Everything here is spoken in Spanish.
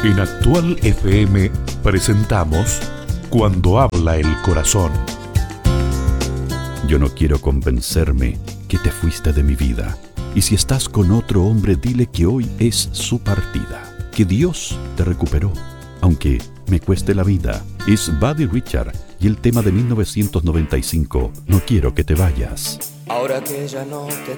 En Actual FM presentamos Cuando habla el corazón. Yo no quiero convencerme que te fuiste de mi vida. Y si estás con otro hombre, dile que hoy es su partida, que Dios te recuperó, aunque me cueste la vida. Es Buddy Richard y el tema de 1995, No quiero que te vayas. Ahora que ya no te